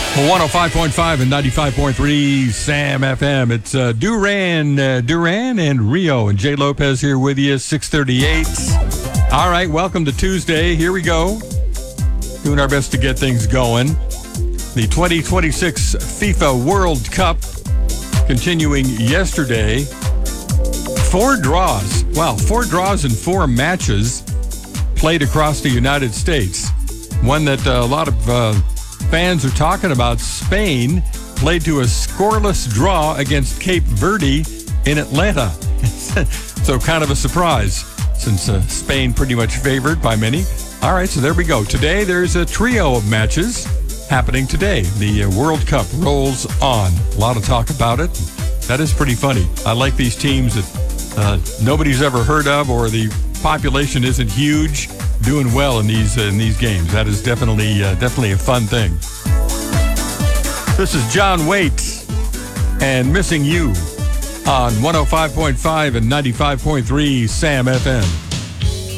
105.5 and 95.3 Sam FM. It's Duran and Rio, and Jay Lopez here with you, 638. All right, welcome to Tuesday. Here we go. Doing our best to get things going. The 2026 FIFA World Cup continuing yesterday. 4 draws. Wow, 4 draws in 4 matches played across the United States. One that a lot of fans are talking about. Spain played to a scoreless draw against Cape Verde in Atlanta. So kind of a surprise since Spain pretty much favored by many. All right, so there we go. Today there's a trio of matches happening today. The World Cup rolls on. A lot of talk about it. That is pretty funny. I like these teams that nobody's ever heard of, or the population isn't huge, doing well in these games. That is definitely a fun thing. This is John Waite and Missing You on 105.5 and 95.3 Sam FM.